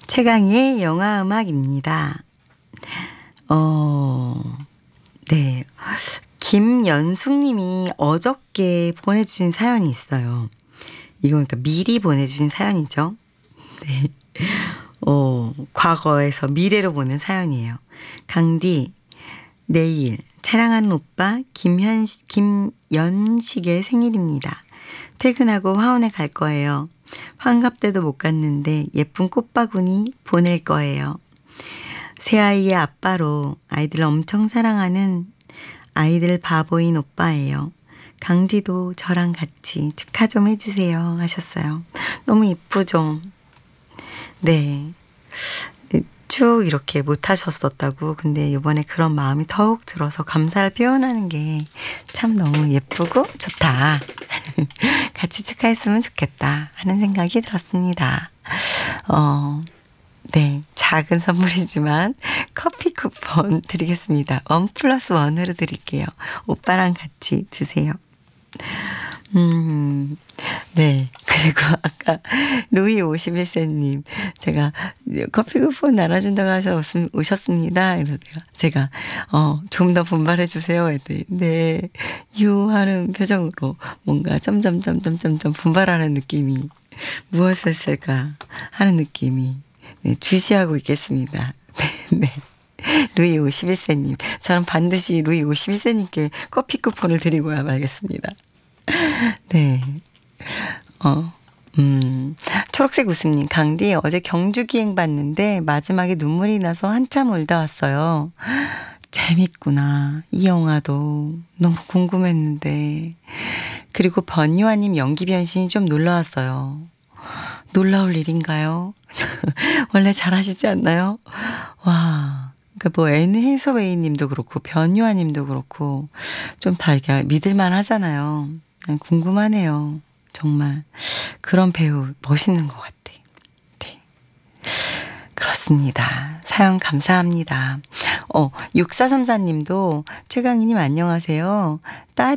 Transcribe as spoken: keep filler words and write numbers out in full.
최강희의 영화 음악입니다. 어, 네. 김연숙 님이 어저께 보내주신 사연이 있어요. 이거 그러니까 미리 보내주신 사연이죠. 네. 어, 과거에서 미래로 보낸 사연이에요. 강디, 내일 사랑하는 오빠 김현, 김연식의 생일입니다. 퇴근하고 화원에 갈 거예요. 환갑 때도 못 갔는데 예쁜 꽃바구니 보낼 거예요. 새아이의 아빠로 아이들 엄청 사랑하는 아이들 바보인 오빠예요. 강디도 저랑 같이 축하 좀 해주세요 하셨어요. 너무 이쁘죠? 네. 쭉 이렇게 못하셨었다고. 근데 이번에 그런 마음이 더욱 들어서 감사를 표현하는 게 참 너무 예쁘고 좋다. 같이 축하했으면 좋겠다 하는 생각이 들었습니다. 어, 네. 작은 선물이지만 커피 쿠폰 드리겠습니다. 원 플러스 원으로 드릴게요. 오빠랑 같이 드세요. 음, 네. 그리고 아까 루이 오십일 세님, 제가 커피 쿠폰 나눠준다고 하셔 오셨습니다. 이러세요. 제가, 어, 좀 더 분발해 주세요. 했더니, 네. 유 하는 표정으로 뭔가 점점점점점점 분발하는 느낌이 무엇이었을까 하는 느낌이 네, 주시하고 있겠습니다. 네. 루이 오십일 세님, 저는 반드시 루이 오십일 세님께 커피 쿠폰을 드리고야 말겠습니다. 네. 어, 음, 초록색 웃음님, 강디 어제 경주 기행 봤는데 마지막에 눈물이 나서 한참 울다 왔어요. 재밌구나. 이 영화도 너무 궁금했는데. 그리고 번유아님 연기 변신이 좀 놀라웠어요. 놀라울 일인가요? 원래 잘하시지 않나요? 와. 그러니까 뭐 앤 해서웨이 님도 그렇고 변유아 님도 그렇고 좀 다 이렇게 믿을만 하잖아요. 궁금하네요. 정말 그런 배우 멋있는 것 같아. 네. 그렇습니다. 사연 감사합니다. 어, 육사삼사 님도 최강희님 안녕하세요. 딸이